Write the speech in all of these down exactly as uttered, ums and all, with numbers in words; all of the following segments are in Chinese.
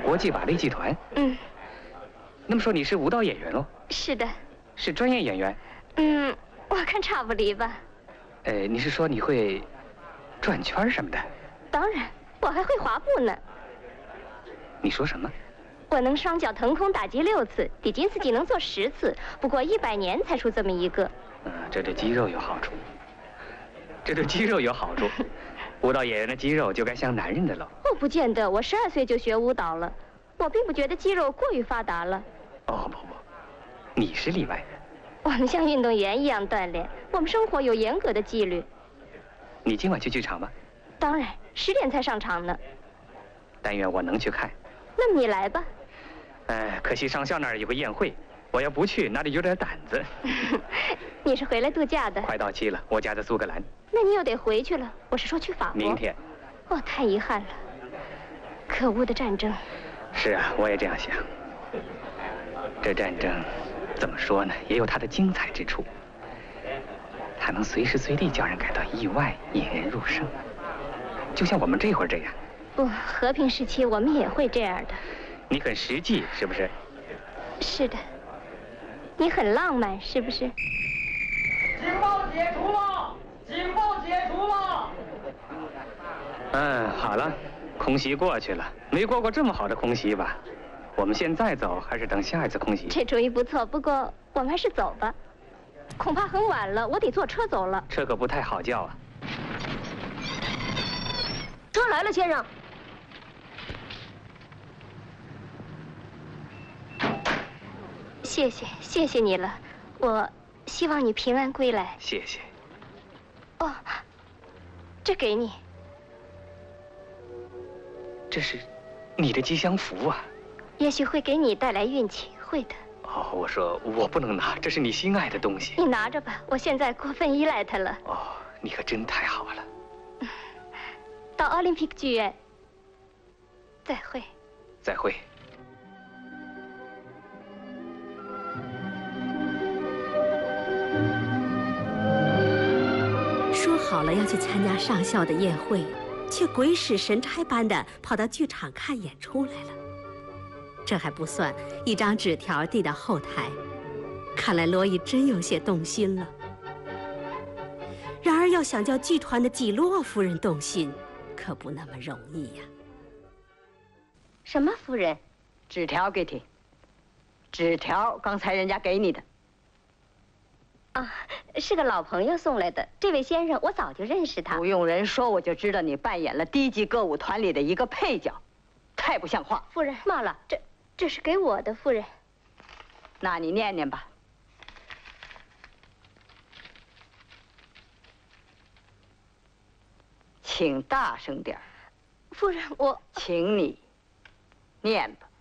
国际芭蕾集团。 嗯。 那么说你是舞蹈演员喽？ 是的。 是专业演员？ 嗯，我看差不离吧。 呃，你是说你会转圈什么的？ 当然，我还会滑步呢。 你说什么？ 我能双脚腾空打击六次，底金斯基能做十次，不过一百年才出这么一个。 嗯，这对肌肉有好处。这对肌肉有好处。舞蹈演员的肌肉就该像男人的喽。 哦，不见得，我十二岁就学舞蹈了。我并不觉得肌肉过于发达了。 哦不不，你是例外。 我们像运动员一样锻炼，我们生活有严格的纪律。 你今晚去剧场吗？ 当然，十点才上场呢。 但愿我能去看。 那么你来吧。 哎，可惜上校那儿有个宴会，我要不去，那里有点胆子。 你是回来度假的？ 快到期了，我家在苏格兰。 那你又得回去了。我是说去法国。 明天。 哦，太遗憾了。可恶的战争。 是啊，我也这样想。这战争怎么说呢，也有它的精彩之处。它能随时随地叫人感到意外，引人入胜，就像我们这会儿这样。 不，和平时期我们也会这样的。 你很实际，是不是？ 是的。你很浪漫，是不是？ 警报解除了！警报解除了！ 嗯，好了，空袭过去了，没过过这么好的空袭吧？我们现在走，还是等下一次空袭？ 这主意不错，不过我们还是走吧。恐怕很晚了，我得坐车走了。 车可不太好叫啊。 车来了，先生。谢谢，谢谢你了。我希望你平安归来。 谢谢。 哦，这给你。 这是你的吉祥符啊。 也许会给你带来运气，会的。 哦，我说我不能拿，这是你心爱的东西。 你拿着吧，我现在过分依赖它了。 哦，你可真太好了。 到奥林匹克剧院。再会。 再会。 说好了要去参加上校的宴会，却鬼使神差般的跑到剧场看演出来了。这还不算，一张纸条递到后台，看来罗伊真有些动心了。然而要想叫剧团的季洛夫人动心，可不那么容易呀。 什么夫人？ 纸条给你。纸条刚才人家给你的。 啊，是个老朋友送来的。这位先生，我早就认识他。 不用人说，我就知道你扮演了低级歌舞团里的一个配角，太不像话。 夫人，冒了，这这是给我的，夫人。 那你念念吧。请大声点儿。 夫人，我请你念吧。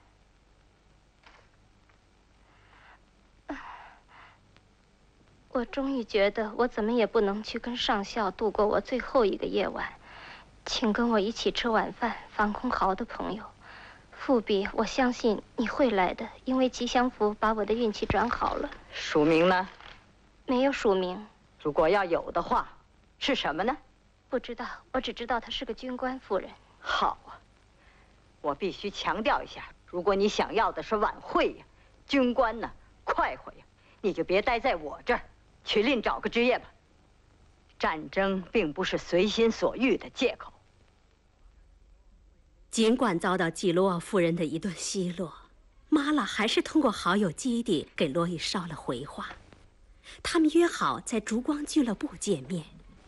我终于觉得，我怎么也不能去跟上校度过我最后一个夜晚。请跟我一起吃晚饭，防空壕的朋友。富比，我相信你会来的，因为吉祥符把我的运气转好了。 署名呢？ 没有署名。 如果要有的话，是什么呢？ 不知道，我只知道他是个军官，夫人。 好啊，我必须强调一下，如果你想要的是晚会呀，军官呢，快活呀，你就别待在我这儿，去另找个职业吧。战争并不是随心所欲的借口。 尽管遭到季洛夫人的一顿奚落，玛拉还是通过好友基地给罗伊捎了回话。他们约好在烛光俱乐部见面。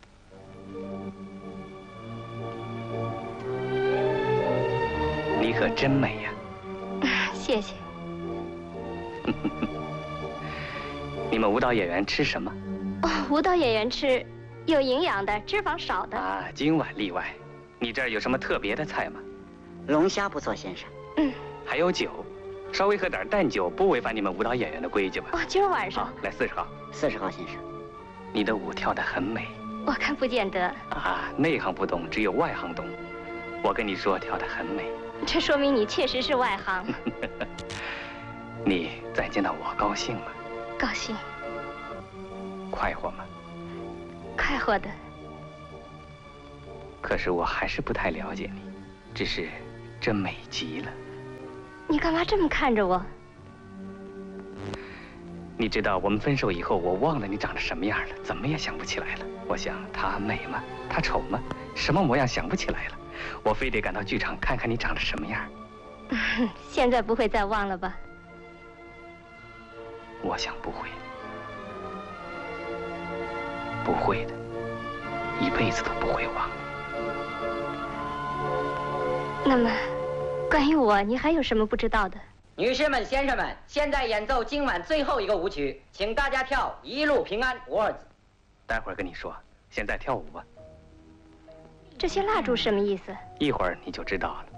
你可真美呀！ 谢谢。 你们舞蹈演员吃什么？ 哦，舞蹈演员吃有营养的，脂肪少的。 啊，今晚例外。你这儿有什么特别的菜吗？ 龙虾不错，先生。 嗯。 还有酒，稍微喝点淡酒不违反你们舞蹈演员的规矩吧？ 哦，今儿晚上。 好，来四十号。 四十号先生。 你的舞跳得很美。 我看不见得。 啊，内行不懂，只有外行懂。我跟你说，跳得很美。 这说明你确实是外行。 你再见到我高兴吗？ 高兴。 快活吗？ 快活的。 可是我还是不太了解你，只是这美极了。 你干嘛这么看着我？ 你知道我们分手以后，我忘了你长得什么样了，怎么也想不起来了。我想她美吗？她丑吗？什么模样想不起来了。我非得赶到剧场看看你长得什么样。 现在不会再忘了吧？ 我想不会，不会的，一辈子都不会忘。 那么，关于我，你还有什么不知道的？ 女士们、先生们，现在演奏今晚最后一个舞曲，请大家跳《一路平安》Words。 待会儿跟你说，现在跳舞吧。 这些蜡烛什么意思？ 一会儿你就知道了。